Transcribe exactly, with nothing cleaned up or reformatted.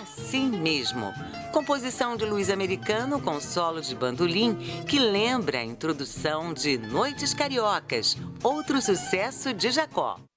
assim mesmo. Composição de Luiz Americano com solo de bandolim que lembra a introdução de Noites Cariocas, outro sucesso de Jacó.